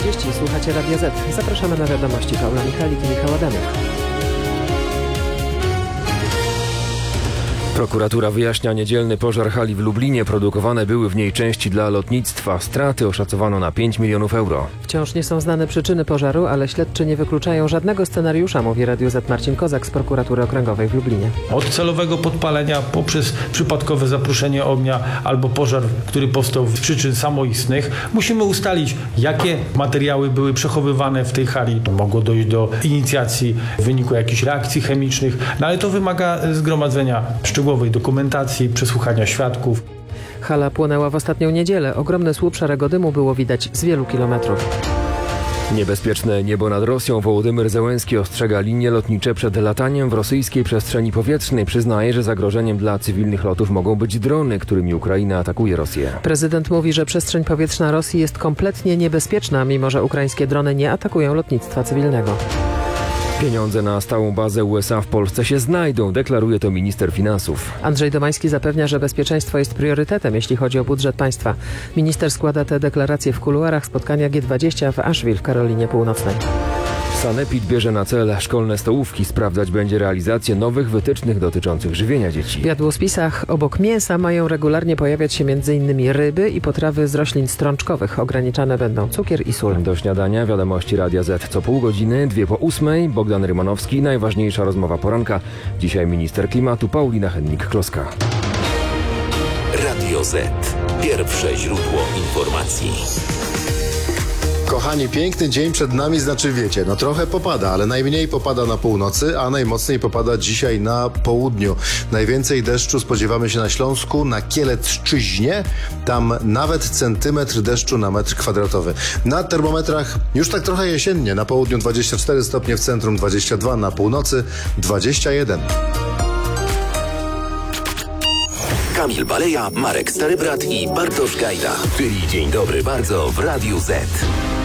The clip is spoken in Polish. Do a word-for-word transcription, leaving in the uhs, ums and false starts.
trzydzieści. Słuchacie Radia Z. Zapraszamy na wiadomości. Paula Michalik i Michał Adamek. Prokuratura wyjaśnia niedzielny pożar hali w Lublinie. Produkowane były w niej części dla lotnictwa. Straty oszacowano na pięć milionów euro. Wciąż nie są znane przyczyny pożaru, ale śledczy nie wykluczają żadnego scenariusza, mówi Radiu Z Marcin Kozak z Prokuratury Okręgowej w Lublinie. Od celowego podpalenia poprzez przypadkowe zaprószenie ognia albo pożar, który powstał z przyczyn samoistnych, musimy ustalić, jakie materiały były przechowywane w tej hali. Mogło dojść do inicjacji w wyniku jakichś reakcji chemicznych, no ale to wymaga zgromadzenia szczegółowej dokumentacji, przesłuchania świadków. Hala płonęła w ostatnią niedzielę. Ogromny słup szarego dymu było widać z wielu kilometrów. Niebezpieczne niebo nad Rosją. Wołodymyr Zełenski ostrzega linie lotnicze przed lataniem w rosyjskiej przestrzeni powietrznej. Przyznaje, że zagrożeniem dla cywilnych lotów mogą być drony, którymi Ukraina atakuje Rosję. Prezydent mówi, że przestrzeń powietrzna Rosji jest kompletnie niebezpieczna, mimo że ukraińskie drony nie atakują lotnictwa cywilnego. Pieniądze na stałą bazę U S A w Polsce się znajdą, deklaruje to minister finansów. Andrzej Domański zapewnia, że bezpieczeństwo jest priorytetem, jeśli chodzi o budżet państwa. Minister składa te deklaracje w kuluarach spotkania G dwadzieścia w Asheville w Karolinie Północnej. Sanepid bierze na cel szkolne stołówki. Sprawdzać będzie realizację nowych wytycznych dotyczących żywienia dzieci. W jadłospisach obok mięsa mają regularnie pojawiać się między innymi ryby i potrawy z roślin strączkowych. Ograniczane będą cukier i sól. Do śniadania wiadomości Radia Z co pół godziny, dwie po ósmej. Bogdan Rymanowski, najważniejsza rozmowa poranka. Dzisiaj minister klimatu Paulina Hennig-Kloska. Radio Z. Pierwsze źródło informacji. Kochani, piękny dzień przed nami, znaczy wiecie, no trochę popada, ale najmniej popada na północy, a najmocniej popada dzisiaj na południu. Najwięcej deszczu spodziewamy się na Śląsku, na Kielecczyźnie, tam nawet centymetr deszczu na metr kwadratowy. Na termometrach już tak trochę jesiennie, na południu dwadzieścia cztery stopnie, w centrum dwadzieścia dwa, na północy dwadzieścia jeden. Kamil Baleja, Marek Starybrat i Bartosz Gajda. Czyli Dzień Dobry Bardzo w Radiu Z.